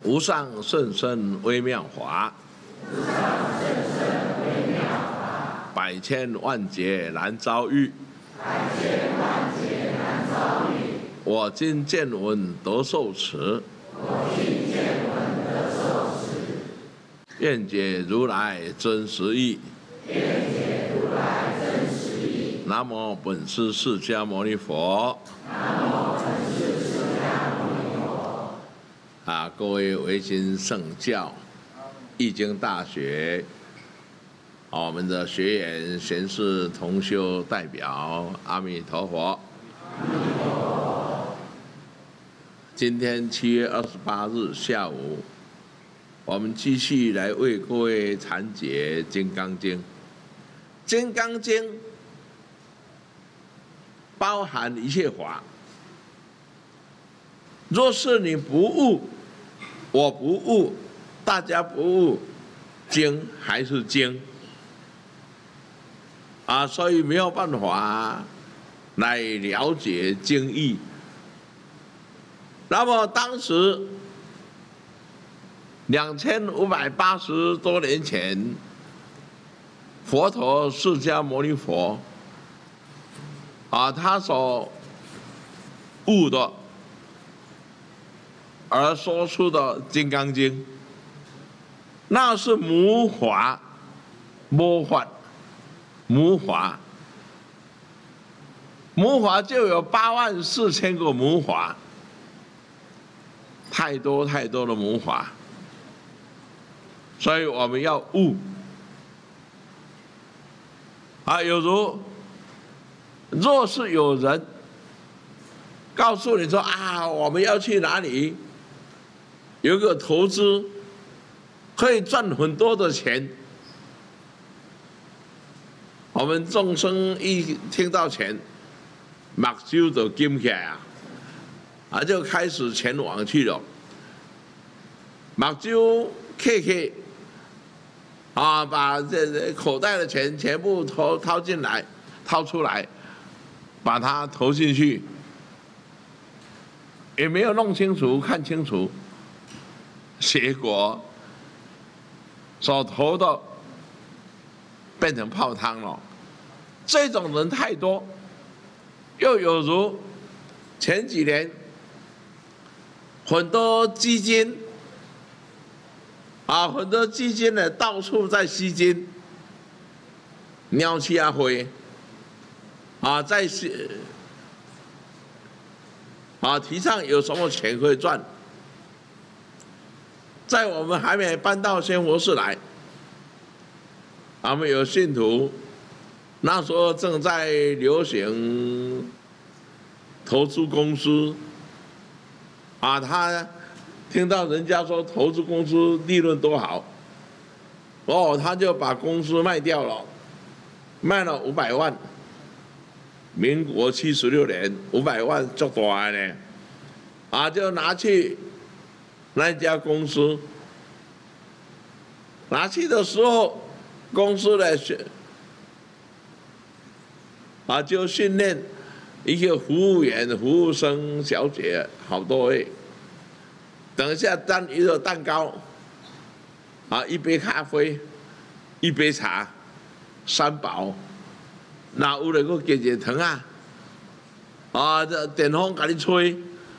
无上甚深微妙法，百千万劫难遭遇。我今见闻得受持，愿解如来真实义。南无本师释迦牟尼佛。各位维新圣教易经大学我们的学员贤士同修代表，阿弥陀佛。今天7月28日下午，我们继续来为各位阐解《金刚经》。《金刚经》包含一切法，若是你不悟，我不悟，大家不悟，经还是经所以没有办法来了解经义。那么当时2580多年前，佛陀释迦牟尼佛他所悟的而说出的《金刚经》，那是母法，母法，母法，母法就有84000个母法，太多太多的母法，所以我们要悟有如若是有人告诉你说我们要去哪里，有个投资可以赚很多的钱，我们众生一听到钱，目睭就金起来就开始前往去了。目睭开把这口袋的钱全部掏进来，掏出来，把它投进去，也没有弄清楚看清楚，结果所投的变成泡汤了。这种人太多。又有如前几年很多基金很多基金呢到处在吸金，鸟气灰在提倡有什么钱可以赚。在我们还没搬到仙佛寺来，我们有信徒那时候正在流行投资公司他听到人家说投资公司利润多好，他就把公司卖掉了，卖了500万。民国76年，500万足大呢，就拿去那家公司。拿去的时候，公司呢就训练一些服务员、服务生、小姐好多位。等一下单一个蛋糕一杯咖啡，一杯茶，3宝。哪有嘞？佫加一个糖这电风甲你吹，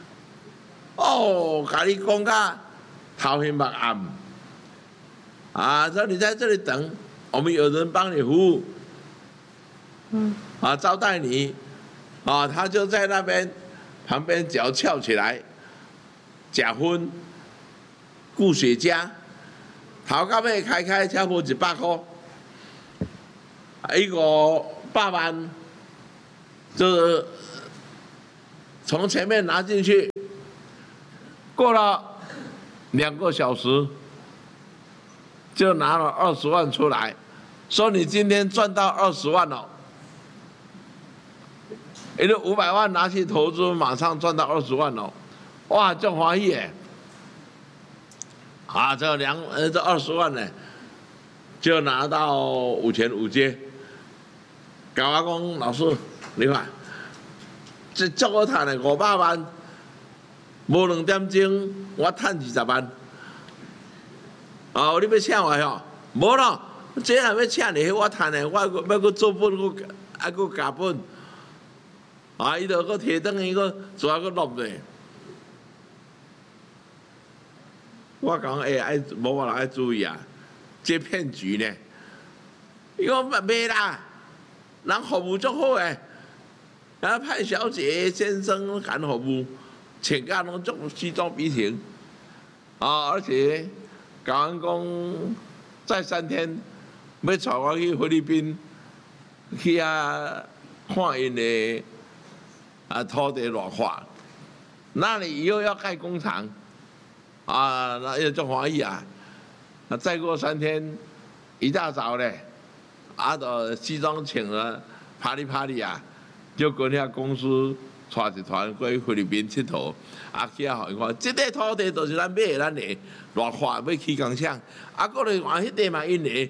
甲你讲甲头昏目暗说你在这里等，我们有人帮你服务，招待你，他就在那边旁边脚翘起来，假婚，顾雪茄，头到尾开差不多100块，一个8万，就是从前面拿进去，过了2个小时，就拿了20万出来，说你今天赚到20万了。因为500万拿去投资，马上赚到20万了，哇，真欢喜耶！这20万呢，就拿到5权5阶。跟我讲，老师，你看，这足好赚的500万，无2点钟，我赚20万， 哦，你要请我吼？无咯，这若要请你，我趁的，我要搁做本，还搁加本。啊，伊就搁摕转去，搁抓搁落咧。我讲爱某某人爱注意啊，这骗局呢。伊讲袂啦，人服务足好诶，啊派小姐先生干服务，请假拢足西装笔挺，啊，而且甲阮讲再3天要带我去菲律宾，去遐看因的土地偌化，那里以后要盖工厂，啊，那也足欢喜啊。那再过3天，一大早咧。就西装穿了，啪里啪里啊，就跟遐公司带一团过去菲律宾佚佗，去遐互伊看，这块土地就是咱买的，咱的偌快要起工厂，搁来换迄地嘛因的，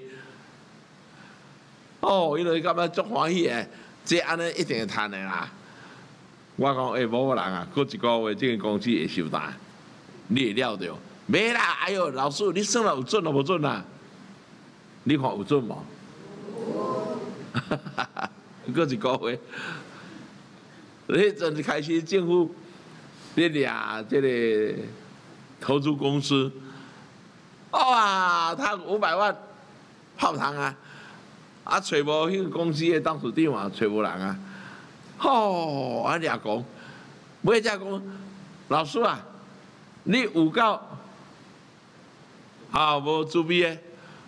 哦，伊就感觉足欢喜的，这安尼一定会赚的啦。我讲某人啊，过1个月这个公司会收单，你会了着？没啦，哎呦，老师，你算了有准啊无准啊？你看有准无？过1个月，迄阵开始政府咧抓这个投资公司，哇，他500万泡汤啊！找无迄个公司的董事长啊，找无人啊！吼，掠讲，尾才讲，老师啊，你有够无注意的，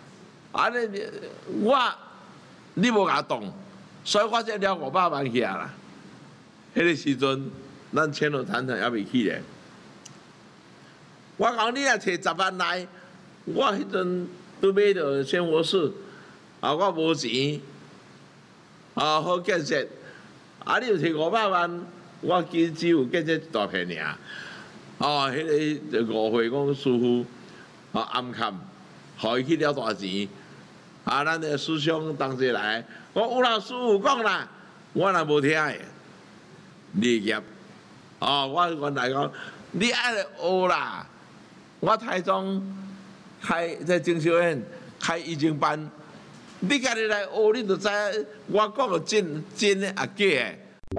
你无甲动，所以我才了500万起来啦。迄个时阵，咱签落谈还未起咧。我讲你若摕10万来，我迄阵拄买着生活室，我无钱，好建设，你就摕500万，我只有建设一大片尔。迄个误会讲师傅，暗砍，互伊去了大钱。咱的师兄同齐来，我有啦，师傅讲啦，我若无听的，孽业。我原来讲，你爱来学啦。我台中开在精修院开易经班，你家己来学，你就知我讲的真的啊假的。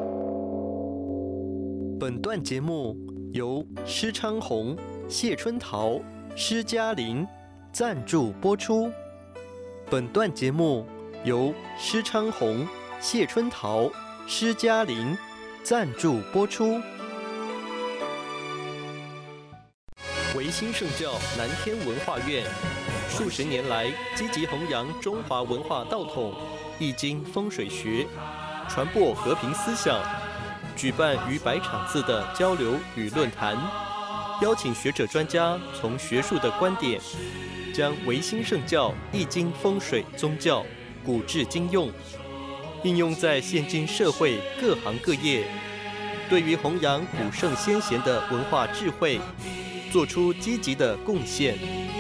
本段节目由施昌弘、谢春桃、施嘉玲赞助播出。本段节目由施昌弘、谢春桃、施嘉玲赞助播出。维新圣教南天文化院数十年来积极弘扬中华文化道统、易经风水学，传播和平思想，举办逾100场次的交流与论坛，邀请学者专家从学术的观点，将维新圣教易经风水宗教古至今用，应用在现今社会各行各业，对于弘扬古圣先贤的文化智慧，做出积极的贡献。